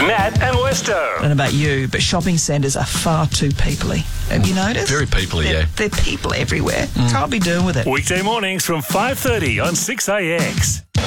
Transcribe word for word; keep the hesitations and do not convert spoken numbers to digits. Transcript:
Nat and Westo. I don't know about you, but shopping centres are far too peoply. Have you noticed? Very peoply, they're, yeah. They're people everywhere. Mm. Can't be doing with it. Weekday mornings from five thirty on six A X.